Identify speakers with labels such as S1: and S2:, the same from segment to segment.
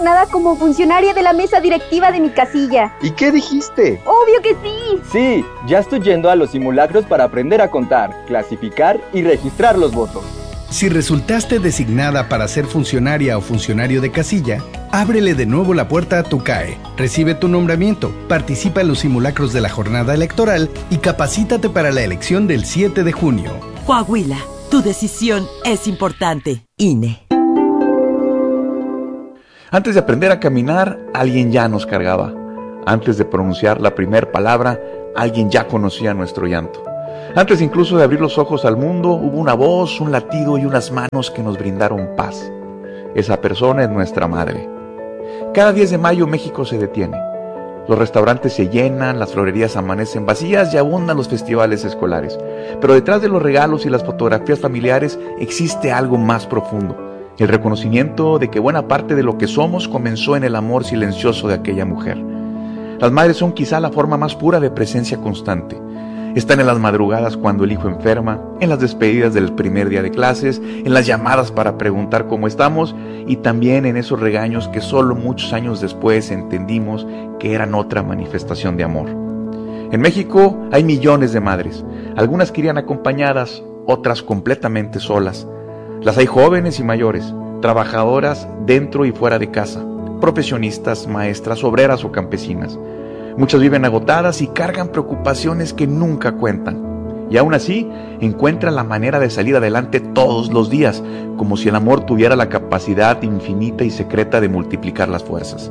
S1: designada como funcionaria de la mesa directiva de mi casilla.
S2: ¿Y qué dijiste?
S1: ¡Obvio que sí!
S3: Sí, ya estoy yendo a los simulacros para aprender a contar, clasificar y registrar los votos.
S4: Si resultaste designada para ser funcionaria o funcionario de casilla, ábrele de nuevo la puerta a tu CAE, recibe tu nombramiento, participa en los simulacros de la jornada electoral y capacítate para la elección del 7 de junio.
S5: Coahuila, tu decisión es importante. INE.
S6: Antes de aprender a caminar, alguien ya nos cargaba. Antes de pronunciar la primera palabra, alguien ya conocía nuestro llanto. Antes incluso de abrir los ojos al mundo, hubo una voz, un latido y unas manos que nos brindaron paz. Esa persona es nuestra madre. Cada 10 de mayo México se detiene. Los restaurantes se llenan, las florerías amanecen vacías y abundan los festivales escolares. Pero detrás de los regalos y las fotografías familiares existe algo más profundo. El reconocimiento de que buena parte de lo que somos comenzó en el amor silencioso de aquella mujer. Las madres son quizá la forma más pura de presencia constante. Están en las madrugadas cuando el hijo enferma, en las despedidas del primer día de clases, en las llamadas para preguntar cómo estamos y también en esos regaños que solo muchos años después entendimos que eran otra manifestación de amor. En México hay millones de madres, algunas que irían acompañadas, otras completamente solas. Las hay jóvenes y mayores, trabajadoras dentro y fuera de casa, profesionistas, maestras, obreras o campesinas. Muchas viven agotadas y cargan preocupaciones que nunca cuentan. Y aún así, encuentran la manera de salir adelante todos los días, como si el amor tuviera la capacidad infinita y secreta de multiplicar las fuerzas.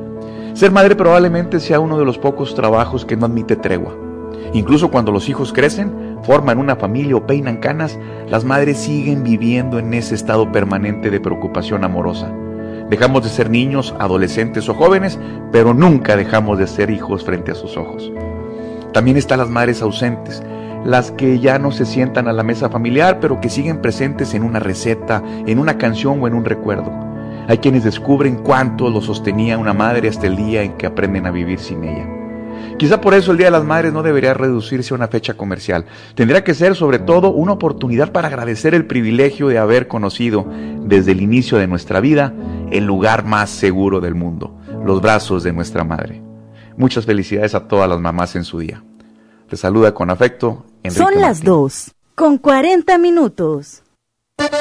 S6: Ser madre probablemente sea uno de los pocos trabajos que no admite tregua. Incluso cuando los hijos crecen, forman una familia o peinan canas, las madres siguen viviendo en ese estado permanente de preocupación amorosa. Dejamos de ser niños, adolescentes o jóvenes, pero nunca dejamos de ser hijos frente a sus ojos. También están las madres ausentes, las que ya no se sientan a la mesa familiar, pero que siguen presentes en una receta, en una canción o en un recuerdo. Hay quienes descubren cuánto lo sostenía una madre hasta el día en que aprenden a vivir sin ella. Quizá por eso el Día de las Madres no debería reducirse a una fecha comercial. Tendría que ser, sobre todo, una oportunidad para agradecer el privilegio de haber conocido, desde el inicio de nuestra vida, el lugar más seguro del mundo, los brazos de nuestra madre. Muchas felicidades a todas las mamás en su día. Te saluda con afecto Enrique
S5: Son las
S6: Martín.
S5: 2:40 minutos.